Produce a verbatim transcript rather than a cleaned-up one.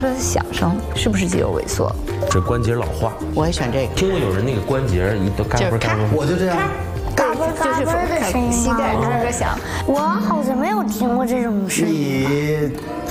的响声是不是肌肉萎缩？ 这关节老化。 我也选这个。 听过有人那个关节一都嘎嘣嘎嘣， 我就这样。 嘎嘣嘎嘣的声音，膝盖咯咯响。 我好像没有听过这种声音。 你。